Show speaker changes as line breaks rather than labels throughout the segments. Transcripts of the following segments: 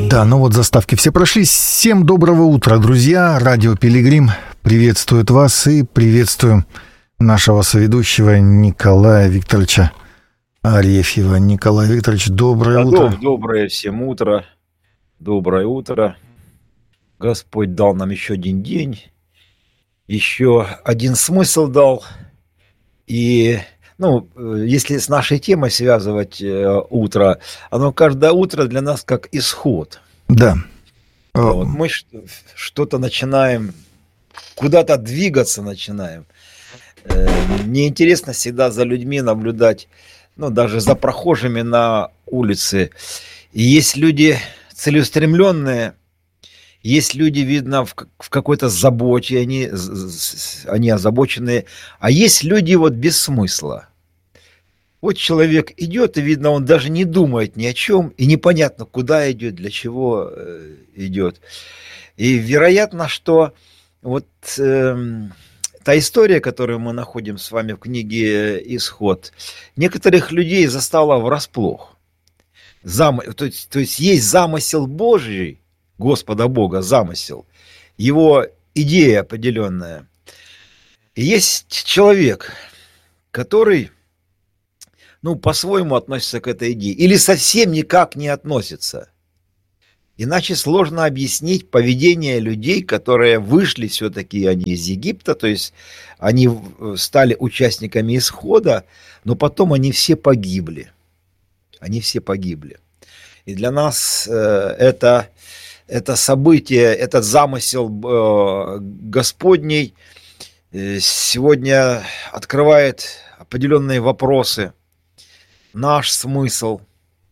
Да, ну вот заставки все прошли. Всем доброго утра, друзья. Радио Пилигрим приветствует вас и приветствую нашего соведущего Николая Викторовича Арефьева. Николай Викторович, доброе утро.
Доброе всем утро. Доброе утро. Господь дал нам еще один день, еще один смысл дал. И, если с нашей темой связывать утро, оно каждое утро для нас как исход.
Да.
Вот, мы что-то начинаем, куда-то двигаться начинаем. Мне интересно всегда за людьми наблюдать, даже за прохожими на улице. И есть люди целеустремленные, есть люди, видно, в какой-то заботе, они озабоченные, а есть люди вот без смысла. Вот человек идет, и видно, он даже не думает ни о чем, и непонятно, куда идет, для чего идет. И вероятно, что вот та история, которую мы находим с вами в книге «Исход», некоторых людей застала врасплох. То есть есть замысел Божий, Господа Бога, замысел, его идея определенная. И есть человек, который, по-своему относится к этой идее, или совсем никак не относится. Иначе сложно объяснить поведение людей, которые вышли все-таки они из Египта, то есть они стали участниками исхода, но потом они все погибли. Они все погибли. И для нас это событие, этот замысел Господний сегодня открывает определенные вопросы. Наш смысл.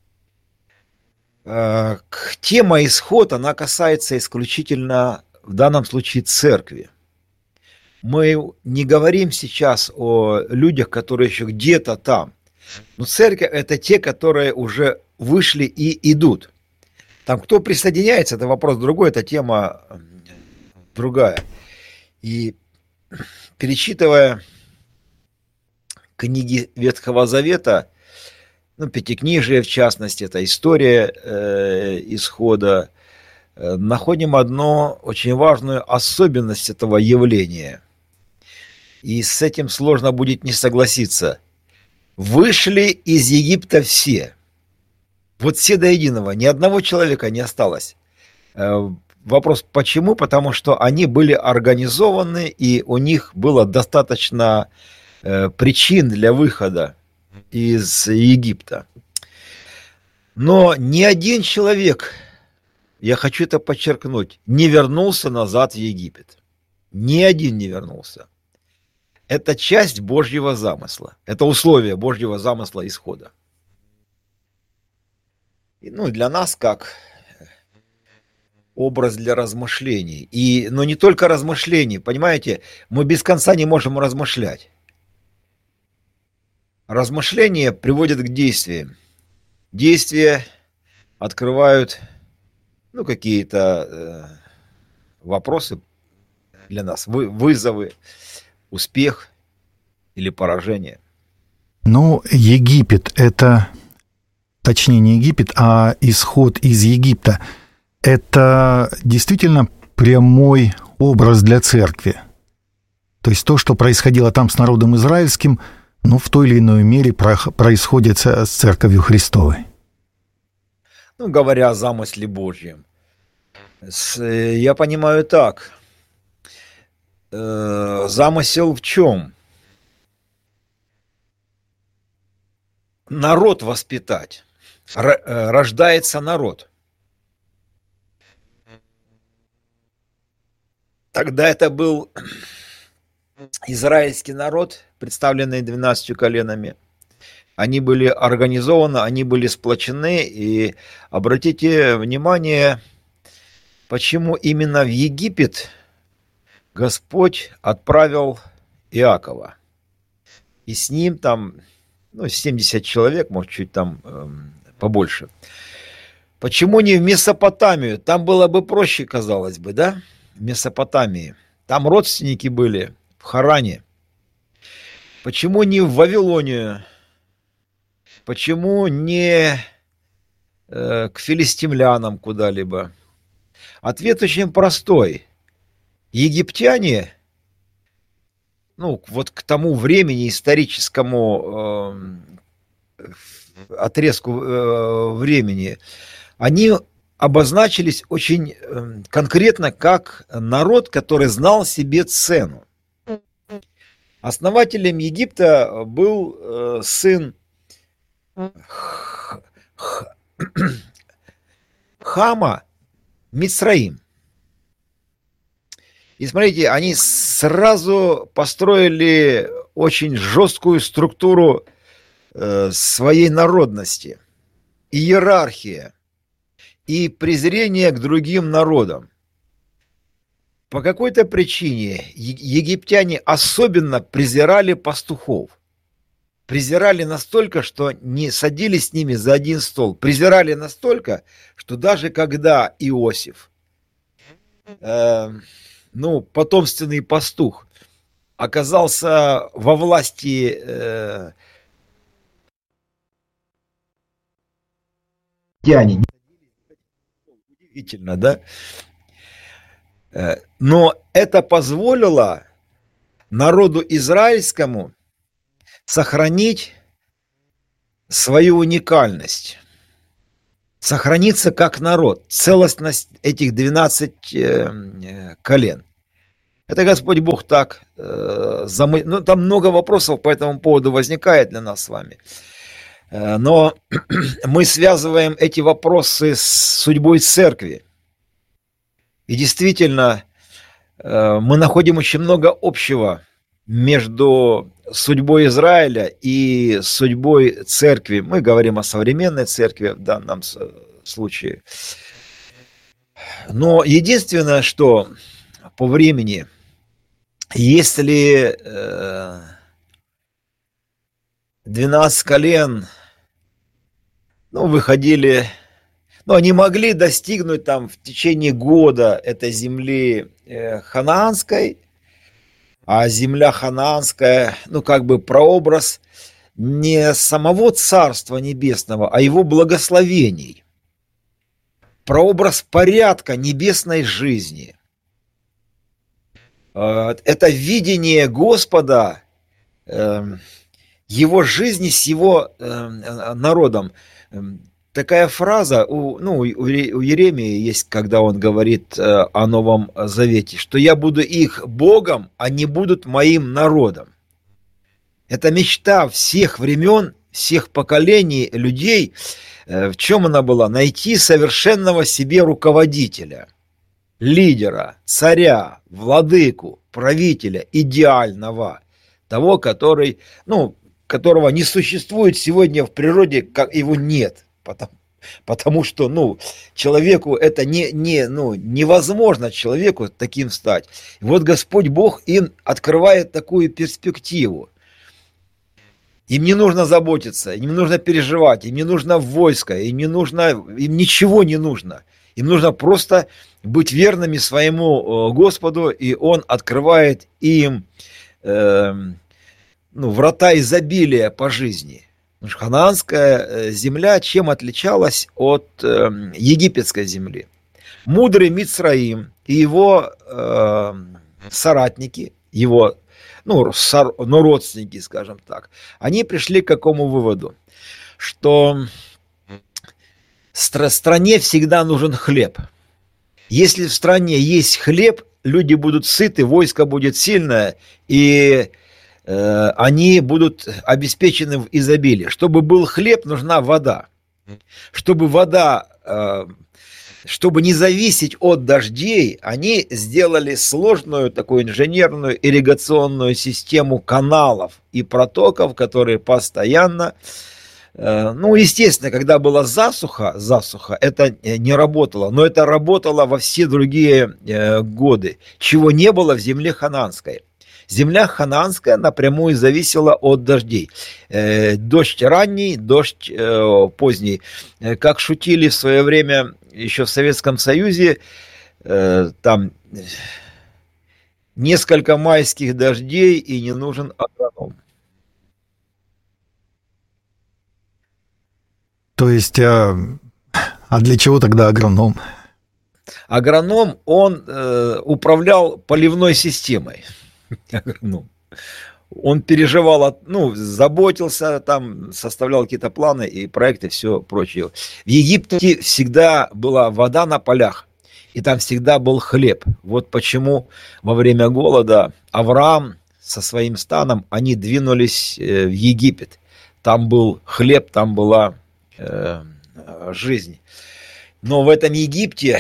Тема «Исход», она касается исключительно, в данном случае, церкви. Мы не говорим сейчас о людях, которые еще где-то там. Но церковь – это те, которые уже вышли и идут. Там кто присоединяется, это вопрос другой, это тема другая. И перечитывая книги Ветхого Завета, Пятикнижие, в частности, это история исхода, находим одну очень важную особенность этого явления. И с этим сложно будет не согласиться. Вышли из Египта все. Вот все до единого, ни одного человека не осталось. Вопрос почему? Потому что они были организованы, и у них было достаточно причин для выхода из Египта. Но ни один человек, я хочу это подчеркнуть, не вернулся назад в Египет. Ни один не вернулся. Это часть Божьего замысла. Это условие Божьего замысла исхода. И, для нас как образ для размышлений. Но не только размышлений, понимаете, мы без конца не можем размышлять. Размышления приводят к действиям. Действия открывают какие-то вопросы для нас, вызовы, успех или поражение.
Египет – это, точнее не Египет, а исход из Египта – это действительно прямой образ для церкви. То есть то, что происходило там с народом израильским, в той или иной мере происходит с Церковью Христовой.
Говоря о замысле Божьем, я понимаю так. Замысел в чем? Народ воспитать. Рождается народ. Тогда это был израильский народ, представленный 12 коленами. Они были организованы, они были сплочены. И обратите внимание, почему именно в Египет Господь отправил Иакова. И с ним там 70 человек, может, чуть там побольше. Почему не в Месопотамию? Там было бы проще, казалось бы, да? В Месопотамии. Там родственники были, в Харане. Почему не в Вавилонию? Почему не к филистимлянам куда-либо? Ответ очень простой. Египтяне, ну, вот к тому времени, историческому отрезку времени, они обозначились очень конкретно как народ, который знал себе цену. Основателем Египта был сын Хама, Мицраим. И смотрите, они сразу построили очень жесткую структуру своей народности, иерархия и презрение к другим народам. По какой-то причине египтяне особенно презирали пастухов. Презирали настолько, что не садились с ними за один стол. Презирали настолько, что даже когда Иосиф, потомственный пастух, оказался во власти удивительно, да? Но это позволило народу израильскому сохранить свою уникальность, сохраниться как народ, целостность этих 12 колен. Это Господь Бог так там много вопросов по этому поводу возникает для нас с вами. Но мы связываем эти вопросы с судьбой церкви. И действительно, мы находим очень много общего между судьбой Израиля и судьбой церкви. Мы говорим о современной церкви в данном случае. Но единственное, что по времени, если 12 колен выходили, они могли достигнуть там в течение года этой земли ханаанской, а земля ханаанская, прообраз не самого Царства Небесного, а его благословений, прообраз порядка небесной жизни. Это видение Господа, его жизни с его народом. Такая фраза у Иеремии есть, когда он говорит о Новом Завете, что я буду их Богом, они будут моим народом. Это мечта всех времен, всех поколений людей. В чем она была? Найти совершенного себе руководителя, лидера, царя, владыку, правителя, идеального, того, которого не существует сегодня в природе, как его нет. Потому что, человеку это невозможно человеку таким стать. И вот Господь Бог им открывает такую перспективу. Им не нужно заботиться, им не нужно переживать, им не нужно войско, им ничего не нужно. Им нужно просто быть верными своему Господу, и Он открывает им врата изобилия по жизни. Ханаанская земля чем отличалась от египетской земли? Мудрый Мицраим и его соратники, его родственники, скажем так, они пришли к какому выводу? Что стране всегда нужен хлеб. Если в стране есть хлеб, люди будут сыты, войско будет сильное, и они будут обеспечены в изобилии. Чтобы был хлеб, нужна вода. Чтобы не зависеть от дождей, они сделали сложную такую инженерную ирригационную систему каналов и протоков, которые постоянно... естественно, когда была засуха, это не работало, но это работало во все другие годы, чего не было в земле ханаанской. Земля ханаанская напрямую зависела от дождей. Дождь ранний, дождь поздний. Как шутили в свое время еще в Советском Союзе, там несколько майских дождей и не нужен агроном.
То есть А для чего тогда агроном?
Агроном, он управлял поливной системой. Агроном. Он переживал, заботился, там, составлял какие-то планы и проекты, все прочее. В Египте всегда была вода на полях, и там всегда был хлеб. Вот почему во время голода Авраам со своим станом, они двинулись в Египет. Там был хлеб, там была жизнь. Но в этом Египте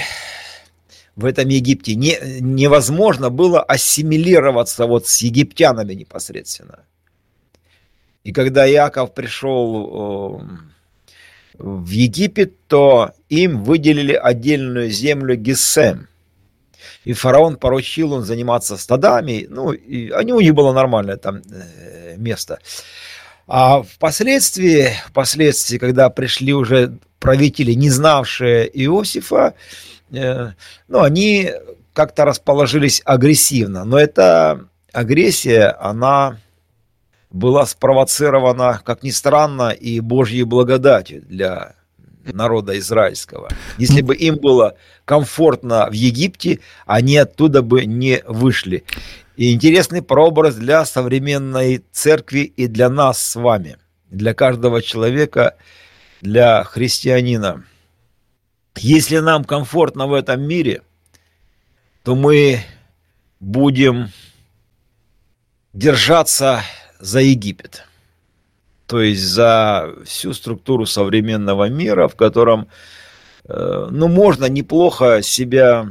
невозможно было ассимилироваться вот с египтянами непосредственно. И когда Иаков пришел в Египет, то им выделили отдельную землю Гесем. И фараон поручил им заниматься стадами, и у них было нормальное там место. А впоследствии, когда пришли уже правители, не знавшие Иосифа, они как-то расположились агрессивно. Но эта агрессия, она была спровоцирована, как ни странно, и Божьей благодатью для народа израильского. Если бы им было комфортно в Египте, они оттуда бы не вышли. И интересный прообраз для современной церкви и для нас с вами, для каждого человека, для христианина. Если нам комфортно в этом мире, то мы будем держаться за Египет. То есть за всю структуру современного мира, в котором можно неплохо себя,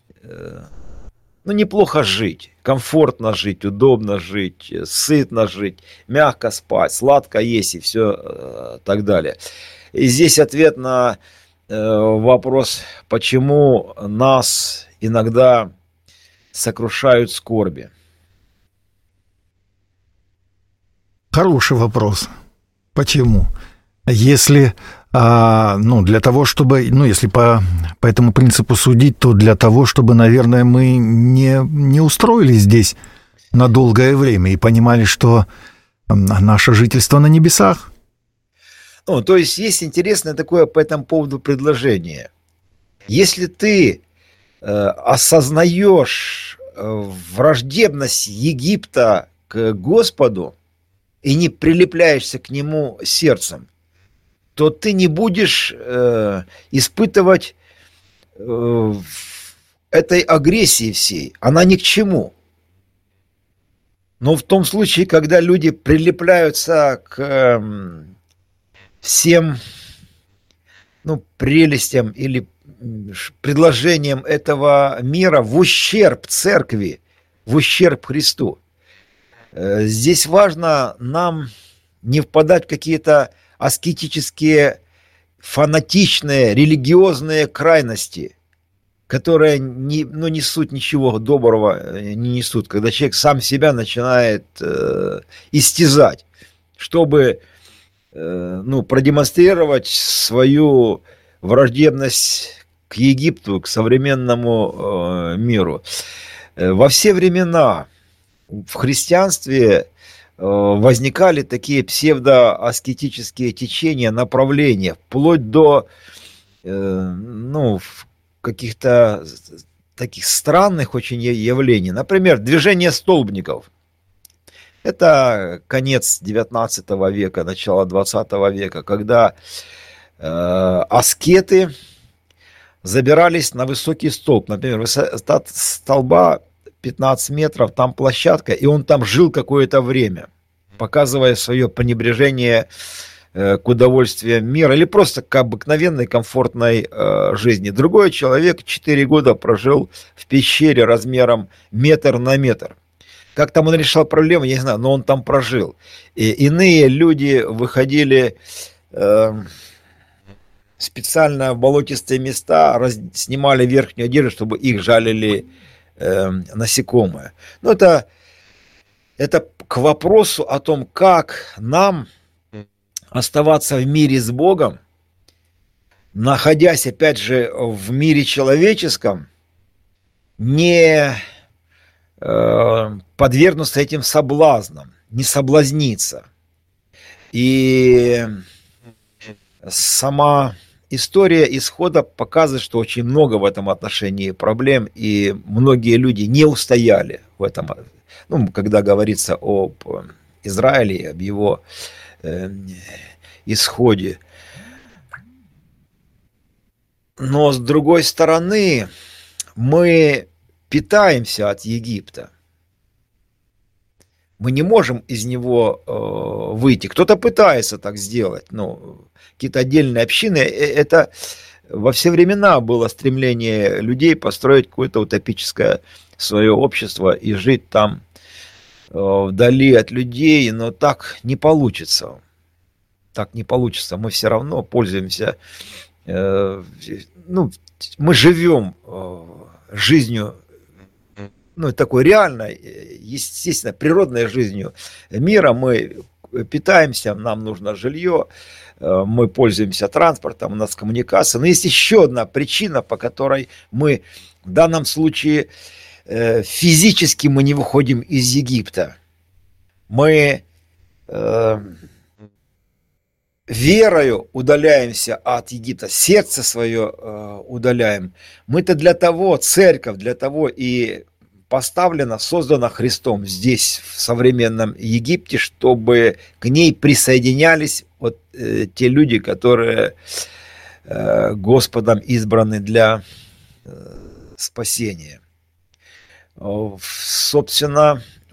неплохо жить, комфортно жить, удобно жить, сытно жить, мягко спать, сладко есть и все так далее. И здесь ответ на вопрос, почему нас иногда сокрушают скорби.
Хороший вопрос. Почему? Если, для того, чтобы, если по этому принципу судить, то для того, чтобы, наверное, мы не устроились здесь на долгое время и понимали, что наше жительство на небесах.
То есть есть интересное такое по этому поводу предложение. Если ты осознаешь враждебность Египта к Господу и не прилепляешься к нему сердцем, то ты не будешь испытывать этой агрессии всей. Она ни к чему. Но в том случае, когда люди прилепляются к всем прелестям или предложениям этого мира в ущерб церкви, в ущерб Христу. Здесь важно нам не впадать в какие-то аскетические, фанатичные, религиозные крайности, которые не несут ничего доброго, не несут, когда человек сам себя начинает истязать, чтобы продемонстрировать свою враждебность к Египту, к современному миру. Во все времена в христианстве возникали такие псевдоаскетические течения, направления, вплоть до каких-то таких странных очень явлений. Например, движение столбников. Это конец 19 века, начало 20 века, когда аскеты забирались на высокий столб. Например, высота столба 15 метров, там площадка, и он там жил какое-то время, показывая свое пренебрежение к удовольствиям мира или просто к обыкновенной комфортной жизни. Другой человек 4 года прожил в пещере размером метр на метр. Как там он решал проблемы, я не знаю, но он там прожил. И иные люди выходили специально в болотистые места, снимали верхнюю одежду, чтобы их жалили насекомые. Но это к вопросу о том, как нам оставаться в мире с Богом, находясь, опять же, в мире человеческом, не подвергнуться этим соблазнам, не соблазниться. И сама история исхода показывает, что очень много в этом отношении проблем, и многие люди не устояли в этом. Ну, когда говорится об Израиле, об его исходе. Но с другой стороны, мы питаемся от Египта. Мы не можем из него выйти. Кто-то пытается так сделать. Ну, какие-то отдельные общины. Это во все времена было стремление людей построить какое-то утопическое свое общество и жить там вдали от людей. Но так не получится. Так не получится. Мы все равно пользуемся... Ну, мы живем жизнью, ну, такой реальной, естественно, природной жизнью мира. Мы питаемся, нам нужно жилье, мы пользуемся транспортом, у нас коммуникация. Но есть еще одна причина, по которой мы в данном случае физически мы не выходим из Египта. Мы верою удаляемся от Египта, сердце свое удаляем. Мы-то для того, церковь для того и поставлена, создана Христом здесь, в современном Египте, чтобы к ней присоединялись вот те люди, которые Господом избраны для спасения. Собственно,